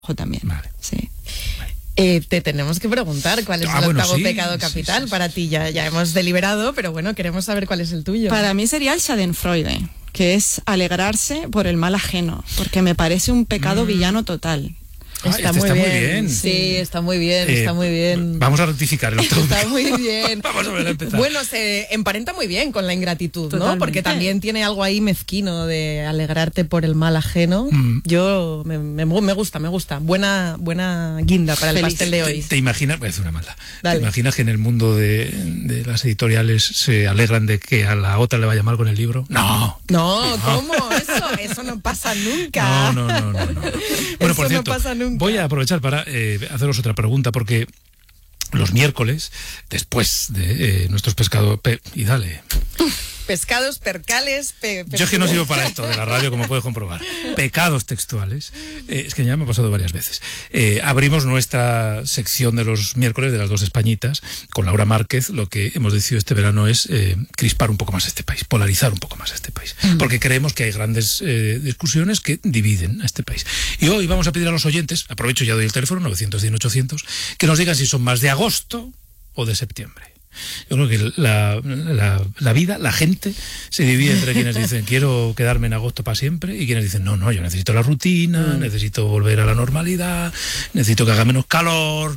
también. Vale. Sí. Te tenemos que preguntar cuál es el octavo pecado capital para ti. Ya hemos deliberado, pero bueno, queremos saber cuál es el tuyo. Para mí sería el Schadenfreude, que es alegrarse por el mal ajeno, porque me parece un pecado villano total. Está muy bien. Sí, está muy bien, está muy bien. Vamos a rectificar el octavo. Está muy bien. Vamos a ver a empezar. Bueno, se emparenta muy bien con la ingratitud, Totalmente. ¿no? Porque también tiene algo ahí mezquino de alegrarte por el mal ajeno. Yo me gusta. Buena guinda para el pastel de hoy. ¿Te imaginas? Voy a decir una maldad. Dale. ¿Te imaginas que en el mundo de las editoriales se alegran de que a la otra le vaya mal con el libro? No. No, ¿cómo? Eso no pasa nunca. No. Bueno, Eso por cierto, no pasa nunca. voy a aprovechar para haceros otra pregunta, porque los miércoles, después de nuestros pescados... y dale... Pescados, percales... Yo es que no sirvo para esto de la radio, como puedes comprobar. Pecados textuales. Es que ya me ha pasado varias veces. Abrimos nuestra sección de los miércoles de las dos Españitas con Laura Márquez. Lo que hemos decidido este verano es crispar un poco más este país, polarizar un poco más este país. Porque creemos que hay grandes discusiones que dividen a este país. Y hoy vamos a pedir a los oyentes, aprovecho ya doy el teléfono, 910-800, que nos digan si son más de agosto o de septiembre. Yo creo que la vida, la gente, se divide entre quienes dicen quiero quedarme en agosto para siempre y quienes dicen no, yo necesito la rutina, necesito volver a la normalidad, necesito que haga menos calor.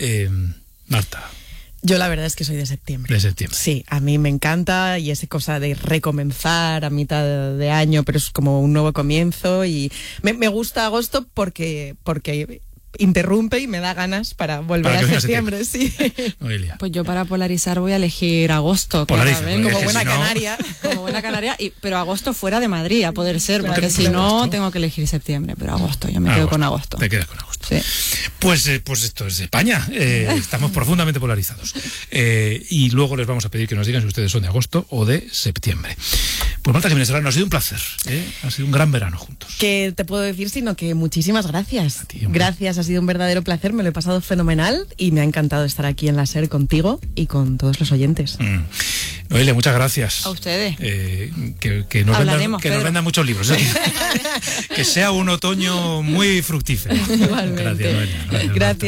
Marta. Yo la verdad es que soy de septiembre. De septiembre. Sí, a mí me encanta y esa cosa de recomenzar a mitad de año, pero es como un nuevo comienzo y me gusta agosto porque interrumpe y me da ganas para volver a septiembre, sí. Noelia. Pues yo para polarizar voy a elegir agosto. Polariza, claramente. Como buena si no... canaria. Como buena canaria, pero agosto fuera de Madrid, a poder ser, Claro, porque si claro. no Agosto. tengo que elegir septiembre, pero agosto, yo me quedo con agosto. Te quedas con agosto. Sí. Pues esto es España. Estamos profundamente polarizados. Y luego les vamos a pedir que nos digan si ustedes son de agosto o de septiembre. Pues Marta Jiménez Serrano, ha sido un placer. Ha sido un gran verano juntos. ¿Qué te puedo decir? Sino que muchísimas gracias. A ti, hombre. Gracias, ha sido un verdadero placer, me lo he pasado fenomenal y me ha encantado estar aquí en la SER contigo y con todos los oyentes. Noelia, muchas gracias. A ustedes. Que nos Hablaremos, nos vendan muchos libros. Que sea un otoño muy fructífero. Igualmente. Gracias, Noelia. Gracias, Gracias. Marta.